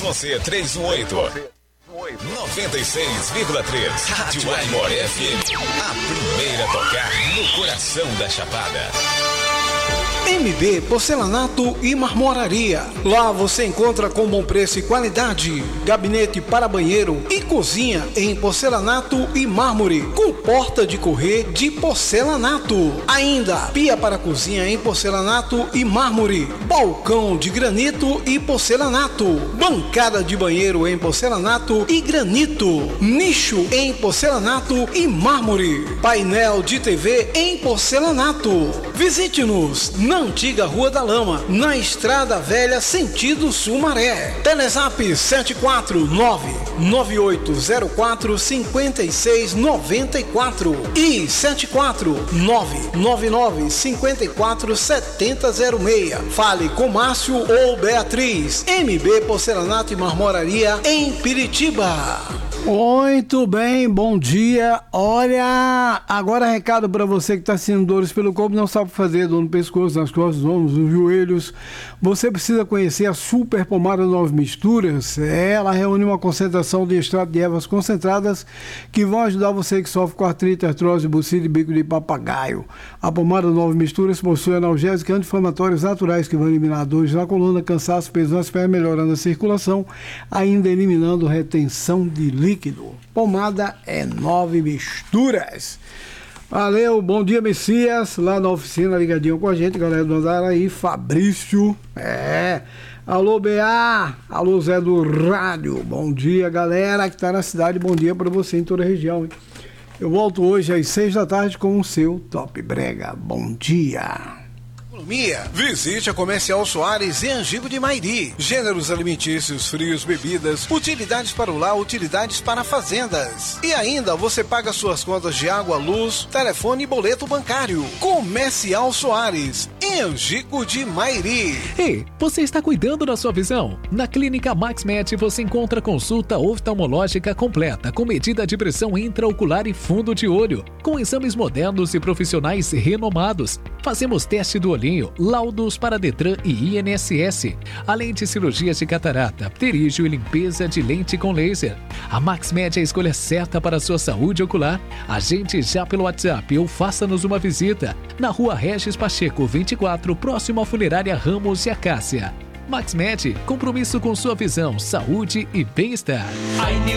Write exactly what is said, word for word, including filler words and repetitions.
você três um oito, noventa e seis vírgula três. Rádio Aimor F M. A primeira a tocar no coração da Chapada. M B Porcelanato e Marmoraria. Lá você encontra com bom preço e qualidade. Gabinete para banheiro e cozinha em porcelanato e mármore, com porta de correr de porcelanato. Ainda pia para cozinha em porcelanato e mármore, balcão de granito e porcelanato, bancada de banheiro em porcelanato e granito, nicho em porcelanato e mármore, painel de T V em porcelanato. Visite-nos na antiga Rua da Lama, na Estrada Velha, sentido Sumaré. Telezap sete quatro nove, nove oito zero quatro, cinco seis nove quatro e sete quatro nove, nove nove cinco quatro, sete zero seis. Fale com Márcio ou Beatriz. M B Porcelanato e Marmoraria em Piritiba. Muito bem, bom dia. Olha, agora recado para você que está sentindo dores pelo corpo, não sabe o que fazer, dor no pescoço, nas costas, nos ombros, nos joelhos. Você precisa conhecer a Super Pomada Nove Misturas. Ela reúne uma concentração de extrato de ervas concentradas que vão ajudar você que sofre com artrite, artrose, bucite e bico de papagaio. A pomada Nove Misturas possui analgésicos e anti-inflamatórios naturais que vão eliminar dores na coluna, cansaço, peso nas pernas, melhorando a circulação, ainda eliminando retenção de líquido. Pomada é Nove Misturas. Valeu, bom dia, Messias, lá na oficina, ligadinho com a gente, galera do Andaraí, Fabrício, é, alô, B A, alô, Zé do Rádio, bom dia, galera que tá na cidade, bom dia pra você em toda a região, hein? Eu volto hoje às seis da tarde com o seu Top Brega, bom dia. Visite a Comercial Soares em Angico de Mairi. Gêneros alimentícios, frios, bebidas, utilidades para o lar, utilidades para fazendas. E ainda você paga suas contas de água, luz, telefone e boleto bancário. Comercial Soares em Angico de Mairi. Ei, você está cuidando da sua visão? Na Clínica MaxMed você encontra consulta oftalmológica completa com medida de pressão intraocular e fundo de olho, com exames modernos e profissionais renomados. Fazemos teste do olhinho, laudos para Detran e I N S S, além de cirurgias de catarata, pterígio e limpeza de lente com laser. A MaxMed é a escolha certa para a sua saúde ocular. Agende já pelo WhatsApp ou faça-nos uma visita na Rua Regis Pacheco vinte e quatro, próximo à Funerária Ramos e Acácia. MaxMed, compromisso com sua visão, saúde e bem-estar.